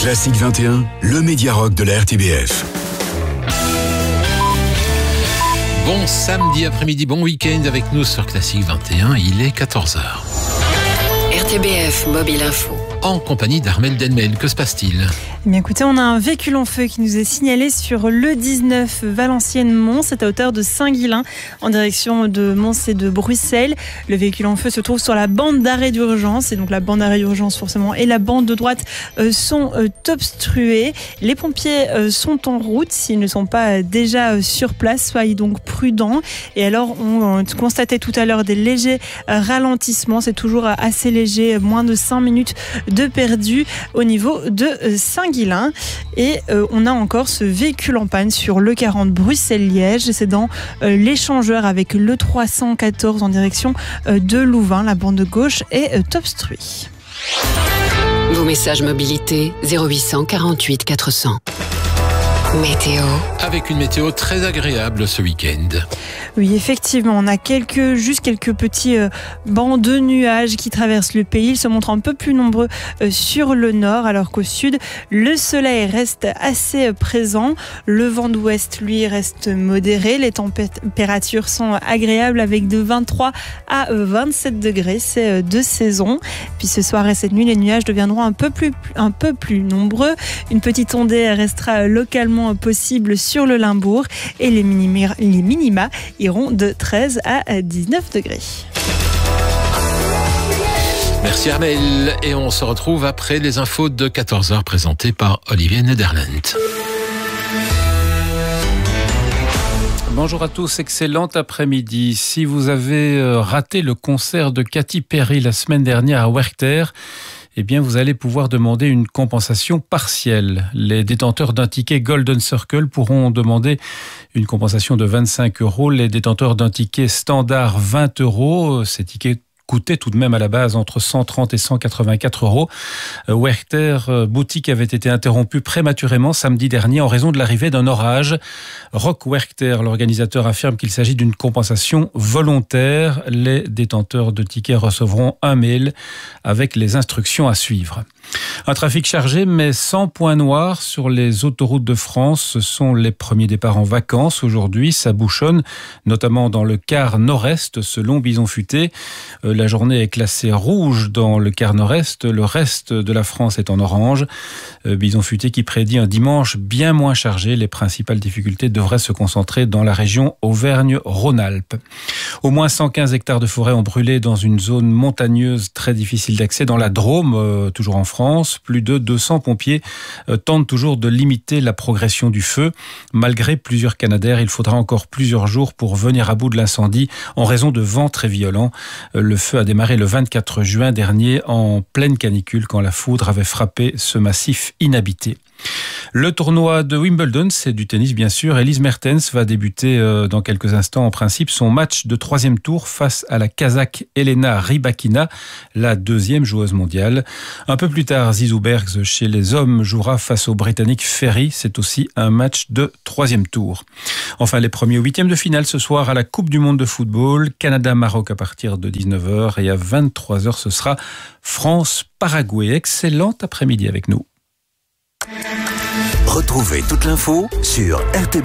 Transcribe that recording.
Classique 21, le média rock de la RTBF. Bon samedi après-midi, bon week-end avec nous sur Classique 21, il est 14h. RTBF Mobile Info. En compagnie d'Armelle Delmel, que se passe-t-il ? Eh bien écoutez, on a un véhicule en feu qui nous est signalé sur le 19 Valenciennes-Mons, c'est à hauteur de Saint-Guilain, en direction de Mons et de Bruxelles. Le véhicule en feu se trouve sur la bande d'arrêt d'urgence, et donc la bande d'arrêt d'urgence forcément et la bande de droite sont obstruées. Les pompiers sont en route, s'ils ne sont pas déjà sur place, soyez donc prudents. Et alors on constatait tout à l'heure des légers ralentissements, c'est toujours assez léger, moins de 5 minutes de perdu au niveau de Saint-Guilain. Et on a encore ce véhicule en panne sur le 40 Bruxelles-Liège. C'est dans l'échangeur avec le 314 en direction de Louvain. La bande de gauche est obstruée. Vos messages mobilité 0800 48 400. Météo. Avec une météo très agréable ce week-end. Oui, effectivement, on a quelques petits bancs de nuages qui traversent le pays. Ils se montrent un peu plus nombreux sur le nord, alors qu'au sud, le soleil reste assez présent. Le vent d'ouest, lui, reste modéré. Les températures sont agréables avec de 23 à 27 degrés. C'est de saison. Puis ce soir et cette nuit, les nuages deviendront un peu plus nombreux. Une petite ondée restera localement possible sur le Limbourg et les minima iront de 13 à 19 degrés. Merci Armelle, et on se retrouve après les infos de 14h présentées par Olivier Nederland. Bonjour à tous, excellent après-midi. Si vous avez raté le concert de Katy Perry la semaine dernière à Werchter, eh bien, vous allez pouvoir demander une compensation partielle. Les détenteurs d'un ticket Golden Circle pourront demander une compensation de 25 €. Les détenteurs d'un ticket standard, 20 €. Ces tickets coûtait tout de même à la base entre 130 et 184 €. Werchter boutique avait été interrompue prématurément samedi dernier en raison de l'arrivée d'un orage. Rock Werchter, l'organisateur, affirme qu'il s'agit d'une compensation volontaire. Les détenteurs de tickets recevront un mail avec les instructions à suivre. Un trafic chargé mais sans point noir sur les autoroutes de France. Ce sont les premiers départs en vacances aujourd'hui. Ça bouchonne, notamment dans le quart nord-est, selon Bison Futé. La journée est classée rouge dans le quart nord-est. Le reste de la France est en orange. Bison Futé qui prédit un dimanche bien moins chargé. Les principales difficultés devraient se concentrer dans la région Auvergne-Rhône-Alpes. Au moins 115 hectares de forêt ont brûlé dans une zone montagneuse très difficile d'accès dans la Drôme, toujours en France. Plus de 200 pompiers tentent toujours de limiter la progression du feu. Malgré plusieurs canadaires, il faudra encore plusieurs jours pour venir à bout de l'incendie en raison de vents très violents. Le feu a démarré le 24 juin dernier en pleine canicule quand la foudre avait frappé ce massif inhabité. Le tournoi de Wimbledon, c'est du tennis bien sûr. Elise Mertens va débuter dans quelques instants en principe son match de 3e tour face à la Kazakh Elena Rybakina, la 2e joueuse mondiale. Un peu plus tard, Zizou Bergs chez les hommes jouera face au Britannique Ferry. C'est aussi un match de 3e tour. Enfin, les premiers 8e de finale ce soir à la Coupe du Monde de football. Canada-Maroc à partir de 19h et à 23h ce sera France-Paraguay. Excellent après-midi avec nous. Retrouvez toute l'info sur RTB.